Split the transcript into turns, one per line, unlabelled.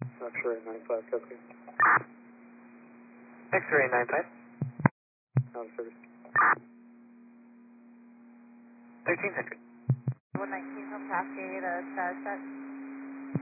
X-ray 95, copy.
X-ray 95.
Out of service.
1300.
119 from Cascade, status check.